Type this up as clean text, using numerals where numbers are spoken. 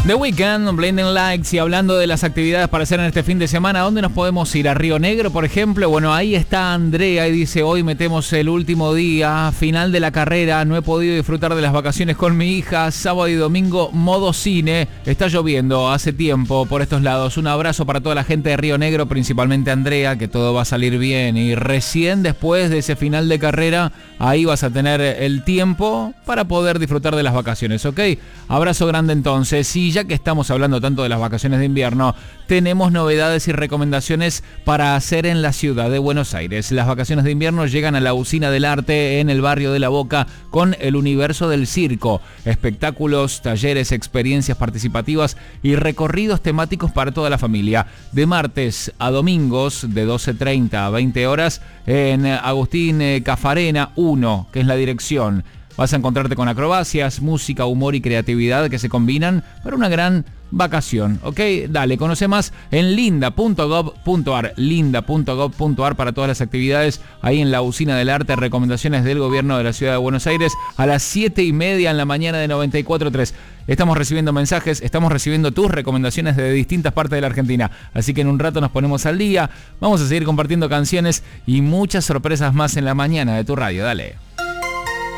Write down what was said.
The Weeknd, Blinding Lights. Y hablando de las actividades para hacer en este fin de semana, ¿a dónde nos podemos ir? ¿A Río Negro, por ejemplo? Bueno, ahí está Andrea y dice: hoy metemos el último día, final de la carrera, no he podido disfrutar de las vacaciones con mi hija, sábado y domingo modo cine, está lloviendo hace tiempo por estos lados. Un abrazo para toda la gente de Río Negro, principalmente Andrea, que todo va a salir bien, y recién después de ese final de carrera, ahí vas a tener el tiempo para poder disfrutar de las vacaciones, ¿ok? Abrazo grande entonces. Y ya que estamos hablando tanto de las vacaciones de invierno, tenemos novedades y recomendaciones para hacer en la ciudad de Buenos Aires. Las vacaciones de invierno llegan a la Usina del Arte en el barrio de La Boca con el universo del circo. Espectáculos, talleres, experiencias participativas y recorridos temáticos para toda la familia. De martes a domingos de 12:30 a 20 horas en Agustín Cafarena 1, que es la dirección. Vas a encontrarte con acrobacias, música, humor y creatividad que se combinan para una gran vacación, ¿ok? Dale, conoce más en linda.gov.ar, linda.gov.ar para todas las actividades ahí en la Usina del Arte. Recomendaciones del gobierno de la ciudad de Buenos Aires a las 7:30 en la mañana de 94.3. Estamos recibiendo mensajes, estamos recibiendo tus recomendaciones de distintas partes de la Argentina. Así que en un rato nos ponemos al día. Vamos a seguir compartiendo canciones y muchas sorpresas más en la mañana de tu radio. Dale.